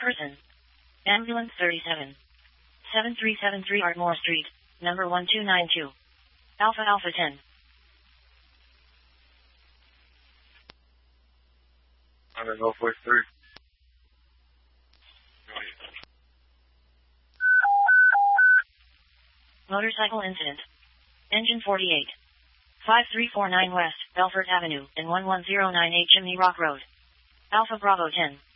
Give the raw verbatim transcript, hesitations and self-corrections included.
person. Ambulance thirty-seven. seven three seven three Ardmore Street, number one two nine two. Alpha Alpha ten. I'm in Northwest three. Motorcycle incident. Engine forty-eight. five three four nine West, Belfort Avenue, and one one zero nine eight Chimney Rock Road. Alpha Bravo ten.